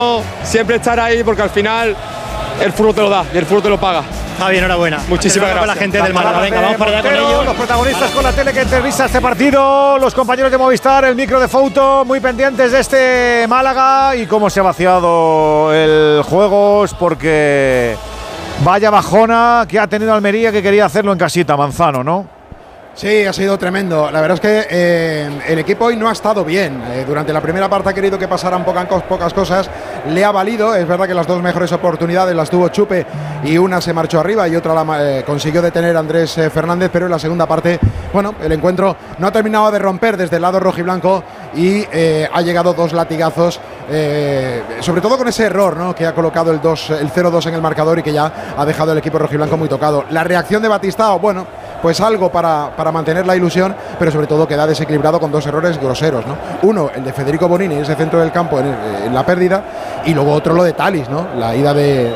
siempre estar ahí porque al final el fútbol te lo da y el fútbol te lo paga. Javi, enhorabuena. Muchísimas gracias. La gente del Málaga. Venga, vamos para allá con ellos. Los protagonistas con la tele que entrevista este partido, los compañeros de Movistar, el micro de Fouto, muy pendientes de este Málaga y cómo se ha vaciado el juego, es porque vaya bajona que ha tenido Almería, que quería hacerlo en casita, Manzano, ¿no? Sí, ha sido tremendo. La verdad es que el equipo hoy no ha estado bien. Durante la primera parte ha querido que pasaran pocas cosas. Le ha valido. Es verdad que las dos mejores oportunidades las tuvo Chupe y una se marchó arriba y otra la consiguió detener Andrés Fernández. Pero en la segunda parte, bueno, el encuentro no ha terminado de romper desde el lado rojiblanco y ha llegado dos latigazos. Sobre todo con ese error, ¿no?, que ha colocado el 0-2 en el marcador y que ya ha dejado el equipo rojiblanco muy tocado. La reacción de Batistao, bueno, pues algo para mantener la ilusión, pero sobre todo queda desequilibrado con dos errores groseros, ¿no? Uno, el de Federico Bonini, ese centro del campo en la pérdida, y luego otro lo de Thalys, ¿no? La ida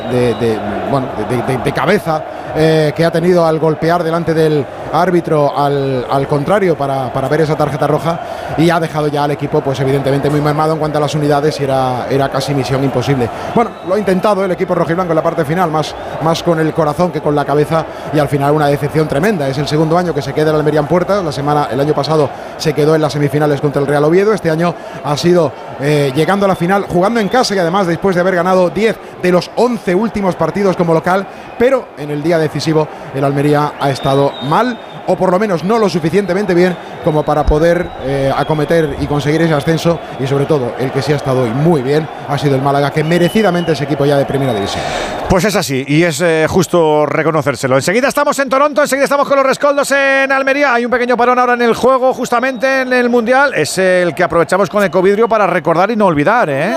de cabeza que ha tenido al golpear delante del árbitro al contrario para ver esa tarjeta roja, y ha dejado ya al equipo pues evidentemente muy mermado en cuanto a las unidades y era casi misión imposible. Bueno, lo ha intentado el equipo rojiblanco en la parte final, más con el corazón que con la cabeza, y al final una decepción tremenda. Es el segundo año que se queda el Almería en puertas. El año pasado se quedó en las semifinales contra el Real Oviedo. Este año ha sido llegando a la final, jugando en casa y además después de haber ganado 10 de los 11 últimos partidos como local, pero en el día decisivo el Almería ha estado mal, o por lo menos no lo suficientemente bien como para poder acometer y conseguir ese ascenso. Y sobre todo, el que sí ha estado hoy muy bien ha sido el Málaga, que merecidamente es equipo ya de primera división. Pues es así, y es justo reconocérselo. Enseguida estamos en Toronto, enseguida estamos con los rescoldos en Almería. Hay un pequeño parón ahora en el juego, justamente en el Mundial. Es el que aprovechamos con Ecovidrio para recordar y no olvidar, ¿eh?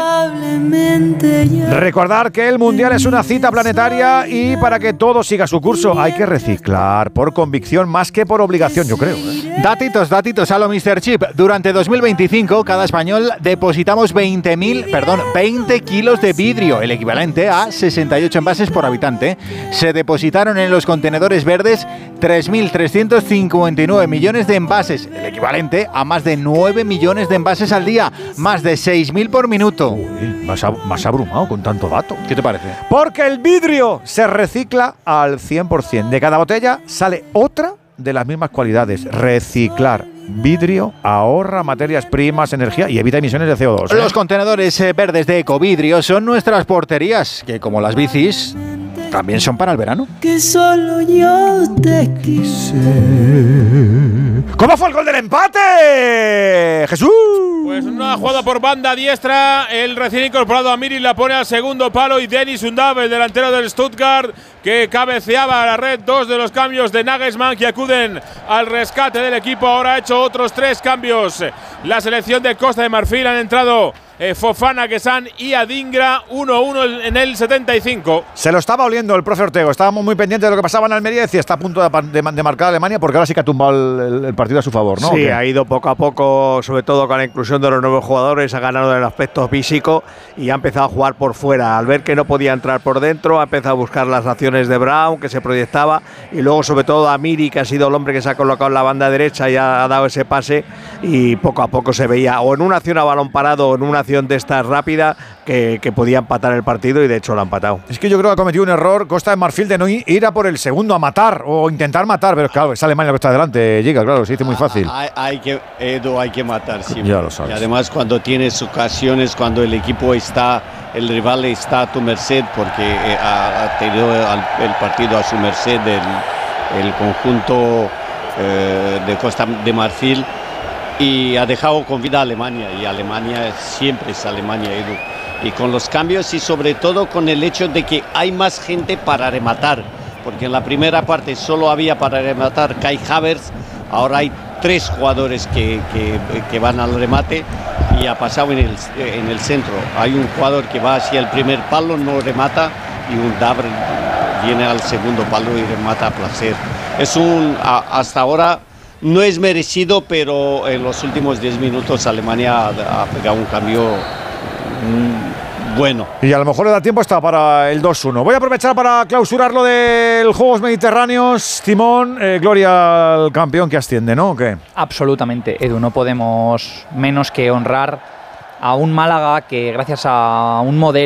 Recordar que el Mundial es una cita planetaria y para que todo siga su curso hay que reciclar por convicción más que por obligación, yo creo, ¿eh? Datitos a lo Mr. Chip. Durante 2025, cada español depositamos 20 kilos de vidrio, el equivalente a 68 envases por habitante. Se depositaron en los contenedores verdes 3.359 millones de envases, el equivalente a más de 9 millones de envases al día, más de 6.000 por minuto. Uy, más abrumado con tanto dato. ¿Qué te parece? Porque el vidrio se recicla al 100%. De cada botella sale otra de las mismas cualidades. Reciclar vidrio ahorra materias primas, energía y evita emisiones de CO2. Los contenedores verdes de Ecovidrio son nuestras porterías, que como las bicis, también son para el verano. Que solo yo te quise. ¿Cómo fue el gol del empate, Jesús? Pues una jugada por banda diestra, el recién incorporado Amiri la pone al segundo palo y Denis Undav, el delantero del Stuttgart, que cabeceaba a la red. Dos de los cambios de Nagelsmann que acuden al rescate del equipo. Ahora ha hecho otros 3 cambios. La selección de Costa de Marfil, han entrado Fofana, Guessán y Adingra. 1-1 en el 75. Se lo estaba oliendo el profe Ortego. Estábamos muy pendientes de lo que pasaba en Almería. Decía, está a punto de marcar a Alemania, porque ahora sí que ha tumbado el partido a su favor, ¿no? Sí, ha ido poco a poco, sobre todo con la inclusión de los nuevos jugadores. Ha ganado en el aspecto físico y ha empezado a jugar por fuera. Al ver que no podía entrar por dentro, ha empezado a buscar las acciones de Brown, que se proyectaba, y luego sobre todo Amiri, que ha sido el hombre que se ha colocado en la banda derecha y ha dado ese pase, y poco a poco se veía o en una acción a balón parado o en una acción de estas rápida que podía empatar el partido, y de hecho lo ha empatado. Es que yo creo que ha cometido un error Costa de Marfil de no ir a por el segundo, a matar o intentar matar, pero claro, es Alemania lo que está delante, Giga, claro, se dice muy fácil. Hay que matar siempre. Ya lo sabes. Y además cuando tienes ocasiones, cuando el equipo el rival está a tu merced, porque ha tenido el partido a su merced el conjunto de Costa de Marfil, y ha dejado con vida a Alemania, y Alemania siempre es Alemania, Edu. Y con los cambios y sobre todo con el hecho de que hay más gente para rematar, porque en la primera parte solo había para rematar Kai Havertz, ahora hay 3 jugadores que van al remate, y ha pasado en el centro. Hay un jugador que va hacia el primer palo, no remata, y un Dabr viene al segundo palo y remata a placer. Hasta ahora no es merecido, pero en los últimos 10 minutos Alemania ha pegado un cambio bueno. Y a lo mejor le da tiempo hasta para el 2-1. Voy a aprovechar para clausurar lo del Juegos Mediterráneos. Timón, gloria al campeón que asciende, ¿no? ¿O qué? Absolutamente, Edu. No podemos menos que honrar a un Málaga que, gracias a un modelo